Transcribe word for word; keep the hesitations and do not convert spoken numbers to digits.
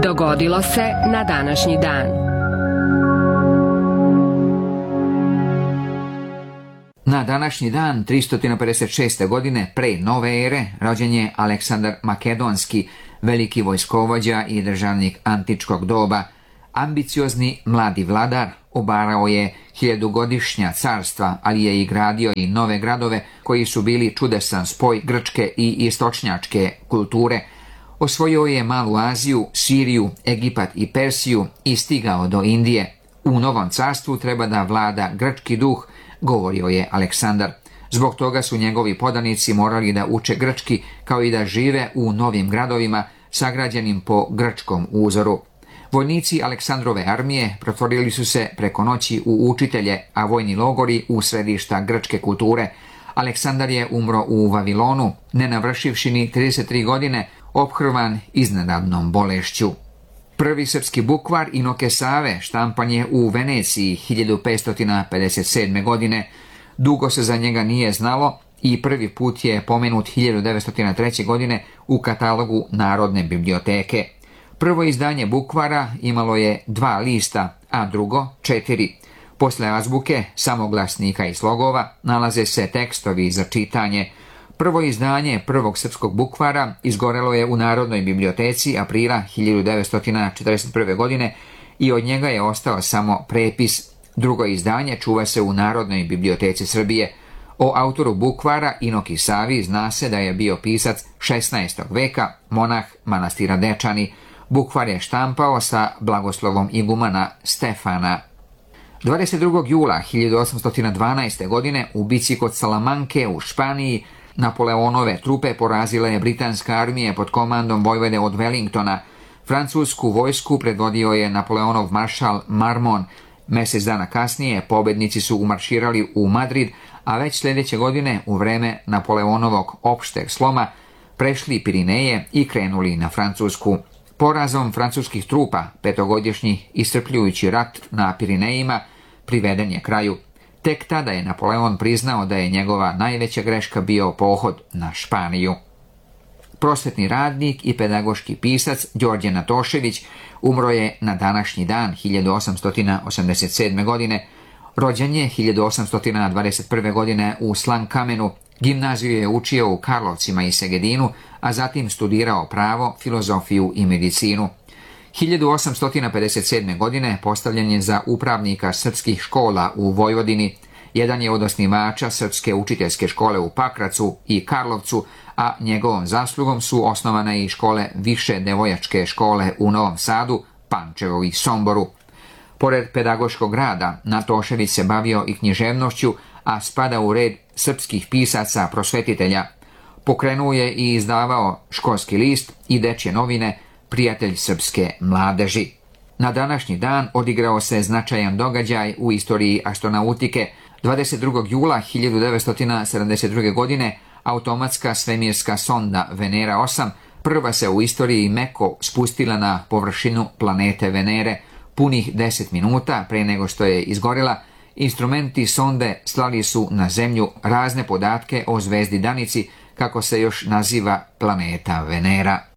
Dogodilo se na današnji dan. Na današnji dan, tristo pedeset šeste. godine pre nove ere, rođen je Aleksandar Makedonski, veliki vojskovođa i državnik antičkog doba. Ambiciozni mladi vladar obarao je hiljadugodišnja carstva, ali je i gradio i nove gradove koji su bili čudesan spoj grčke i istočnjačke kulture. Osvojio je Malu Aziju, Siriju, Egipat i Persiju i stigao do Indije. U novom carstvu treba da vlada grčki duh, govorio je Aleksandar. Zbog toga su njegovi podanici morali da uče grčki, kao i da žive u novim gradovima sagrađenim po grčkom uzoru. Vojnici Aleksandrove armije pretvorili su se preko noći u učitelje, a vojni logori u središta grčke kulture. Aleksandar je umro u Vavilonu, ne navršivši ni trideset tri godine, ophrvan iznenadnom bolešću. Prvi srpski bukvar Inoke Save štampan je u Veneciji hiljadu petsto pedeset sedme. godine. Dugo se za njega nije znalo i prvi put je pomenut hiljadu devetsto treće. godine u katalogu Narodne biblioteke. Prvo izdanje bukvara imalo je dva lista, a drugo četiri. Posle azbuke, samoglasnika i slogova nalaze se tekstovi za čitanje. Prvo izdanje prvog srpskog bukvara izgorelo je u Narodnoj biblioteci aprila hiljadu devetsto četrdeset prve. godine i od njega je ostao samo prepis. Drugo izdanje čuva se u Narodnoj biblioteci Srbije. O autoru bukvara Inoki Savi zna se da je bio pisac šesnaestog. veka, monah manastira Dečani. Bukvar je štampao sa blagoslovom igumana Stefana. dvadeset drugog jula hiljadu osamsto dvanaeste. godine u bici kod Salamanke u Španiji Napoleonove trupe porazila je britanska armija pod komandom vojvode od Wellingtona. Francusku vojsku predvodio je Napoleonov maršal Marmont. Mesec dana kasnije pobednici su umarširali u Madrid, a već sljedeće godine u vreme Napoleonovog opšteg sloma prešli Pirineje i krenuli na Francusku. Porazom francuskih trupa petogodišnji iscrpljujući rat na Pirinejima priveden je kraju. Tek tada je Napoleon priznao da je njegova najveća greška bio pohod na Španiju. Prosvetni radnik i pedagoški pisac Đorđe Natošević umro je na današnji dan hiljadu osamsto osamdeset sedme. godine. Rođen je hiljadu osamsto dvadeset prve. godine u Slankamenu. Gimnaziju je učio u Karlovcima i Segedinu, a zatim studirao pravo, filozofiju i medicinu. hiljadu osamsto pedeset sedme. godine postavljen je za upravnika srpskih škola u Vojvodini. Jedan je od osnivača Srpske učiteljske škole u Pakracu i Karlovcu, a njegovom zaslugom su osnovane i škole više devojačke škole u Novom Sadu, Pančevu i Somboru. Pored pedagoškog rada, Natošević se bavio i književnošću, a spada u red srpskih pisaca prosvetitelja. Pokrenuo je i izdavao školski list i dečje novine Prijatelj srpske mladeži. Na današnji dan odigrao se značajan događaj u istoriji astronautike. dvadeset drugog jula hiljadu devetsto sedamdeset druge. godine automatska svemirska sonda Venera osam prva se u istoriji meko spustila na površinu planete Venere. Punih deset minuta pre nego što je izgorela, instrumenti sonde slali su na Zemlju razne podatke o zvezdi Danici, kako se još naziva planeta Venera.